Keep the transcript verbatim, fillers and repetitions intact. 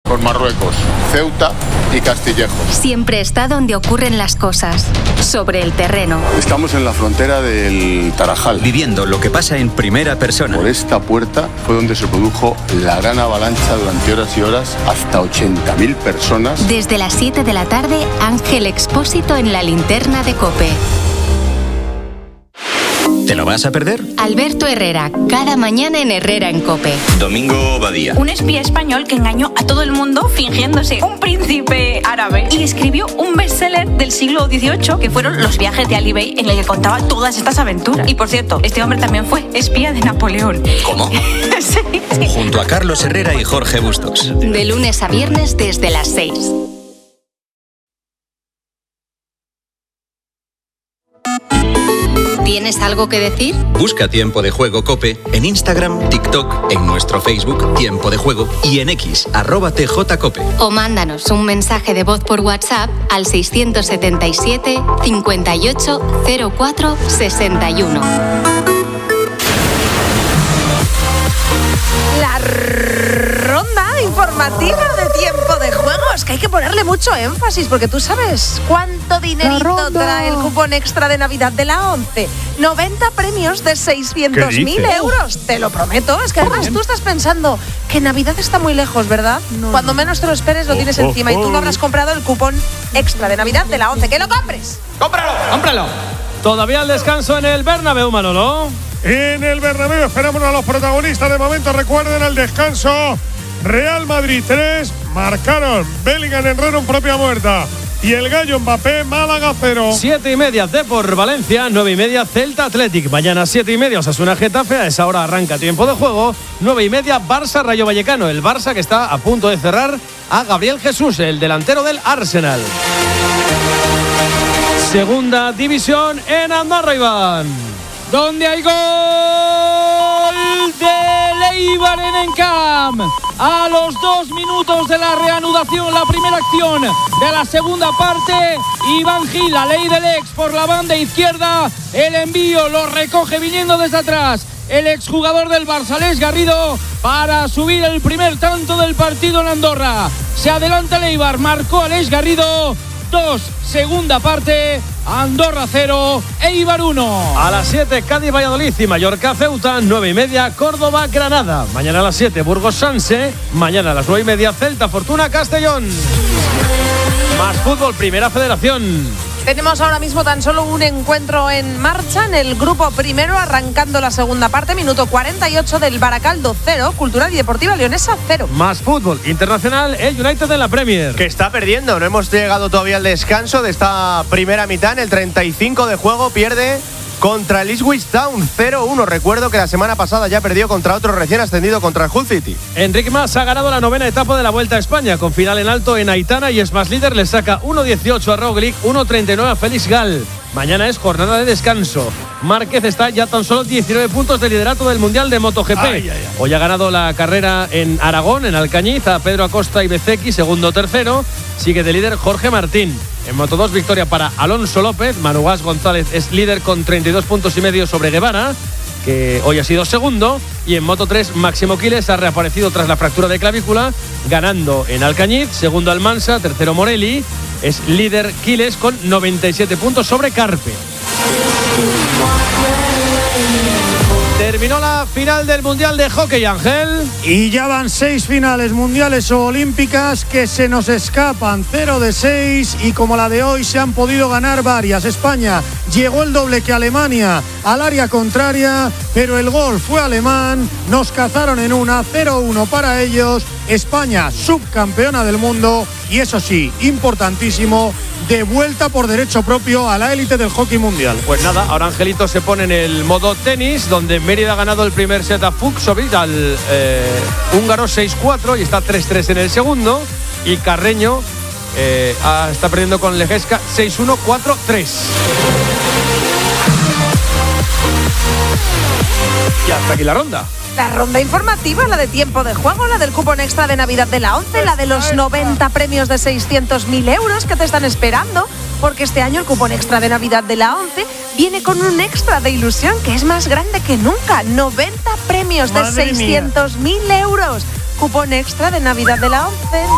con Marruecos, Ceuta y Castillejo. Siempre está donde ocurren las cosas, sobre el terreno. Estamos en la frontera del Tarajal, viviendo lo que pasa en primera persona. Por esta puerta fue donde se produjo la gran avalancha durante horas y horas, hasta ochenta mil personas. Desde las siete de la tarde, Ángel Expósito en la linterna de COPE. ¿Te lo vas a perder? Alberto Herrera, cada mañana en Herrera en COPE. Domingo Badía. Un espía español que engañó a todo el mundo fingiéndose un príncipe árabe y escribió un bestseller del siglo dieciocho que fueron Los viajes de Ali Bey, en el que contaba todas estas aventuras. Y por cierto, este hombre también fue espía de Napoleón. ¿Cómo? sí, sí. Junto a Carlos Herrera y Jorge Bustos. De lunes a viernes desde las seis. ¿Tienes algo que decir? Busca Tiempo de Juego COPE en Instagram, TikTok, en nuestro Facebook Tiempo de Juego y en X, arroba tjcope. O mándanos un mensaje de voz por WhatsApp al seiscientos setenta y siete, cincuenta y ocho, cero cuatro, sesenta y uno. La ronda informativa de Tiempo de Juegos, que hay que ponerle mucho énfasis, porque tú sabes cuánto dinerito trae el cupón extra de Navidad de la ONCE. noventa premios de seiscientos mil euros, te lo prometo. Es que además tú estás pensando que Navidad está muy lejos, ¿verdad? No. Cuando menos te lo esperes lo tienes oh, encima oh, oh. y tú no habrás comprado el cupón extra de Navidad de la ONCE. ¡Que lo compres! ¡Cómpralo! ¡Cómpralo! Todavía el descanso en el Bernabéu, Manolo. En el Bernabéu esperamos a los protagonistas. De momento recuerden el descanso. Real Madrid tres, marcaron Bellingham, Herrera en propia muerta y el gallo Mbappé, Málaga cero. Siete y media Depor Valencia, nueve y media Celta Athletic. Mañana siete y media Osasuna Getafe, a esa hora arranca Tiempo de Juego. Nueve y media Barça Rayo Vallecano, el Barça que está a punto de cerrar a Gabriel Jesús, el delantero del Arsenal. Segunda división en Andorra, Iván, donde hay gol de Eibar en Encamp. A los dos minutos de la reanudación, la primera acción de la segunda parte, Iván Gil, la ley del ex por la banda izquierda, el envío lo recoge viniendo desde atrás el exjugador del Barça, Aleix Garrido, para subir el primer tanto del partido en Andorra. Se adelanta el Eibar, marcó Aleix Garrido. Dos, segunda parte, Andorra cero, Eibar uno. A las siete, Cádiz Valladolid y Mallorca Ceuta, nueve y media, Córdoba Granada. Mañana a las siete, Burgos Sanse. Mañana a las nueve y media, Celta Fortuna Castellón. Más fútbol, Primera Federación. Tenemos ahora mismo tan solo un encuentro en marcha en el grupo primero, arrancando la segunda parte, minuto cuarenta y ocho del Baracaldo cero, Cultural y Deportiva Leonesa cero. Más fútbol internacional, el United en la Premier. Que está perdiendo, no hemos llegado todavía al descanso de esta primera mitad. En el treinta y cinco de juego pierde contra el Ipswich Town cero uno. Recuerdo que la semana pasada ya perdió contra otro recién ascendido, contra el Hull City. Enrique Mas ha ganado la novena etapa de la Vuelta a España, con final en alto en Aitana, y es más líder, le saca uno dieciocho a Roglic, uno treinta y nueve a Félix Gal. Mañana es jornada de descanso. Márquez está ya tan solo diecinueve puntos de liderato del Mundial de MotoGP. Ay, ay, ay. Hoy ha ganado la carrera en Aragón, en Alcañiz, a Pedro Acosta y Bezzecchi, segundo, tercero. Sigue de líder Jorge Martín. En Moto dos, victoria para Alonso López. Manu Gas González es líder con treinta y dos puntos y medio sobre Guevara, que hoy ha sido segundo. Y en Moto tres, Máximo Quiles ha reaparecido tras la fractura de clavícula, ganando en Alcañiz. Segundo Almansa, tercero Morelli. Es líder Quiles con noventa y siete puntos sobre Carpe. Terminó la final del Mundial de Hockey, Ángel. Y ya van seis finales mundiales o olímpicas que se nos escapan. Cero de seis, y como la de hoy se han podido ganar varias. España llegó el doble que Alemania al área contraria, pero el gol fue alemán. Nos cazaron en una, cero uno para ellos. España subcampeona del mundo y, eso sí, importantísimo, de vuelta por derecho propio a la élite del hockey mundial. Pues nada, ahora Angelito se pone en el modo tenis, donde Mérida ha ganado el primer set a Fucsovic, al eh, húngaro seis cuatro, y está tres tres en el segundo. Y Carreño eh, está perdiendo con Legesca seis uno, cuatro tres. Y hasta aquí la ronda. La ronda informativa, la de Tiempo de Juego, la del cupón extra de Navidad de la ONCE, la de los noventa premios de seiscientos mil euros que te están esperando, porque este año el cupón extra de Navidad de la ONCE viene con un extra de ilusión que es más grande que nunca. noventa premios de seiscientos mil euros. Cupón extra de Navidad de la ONCE.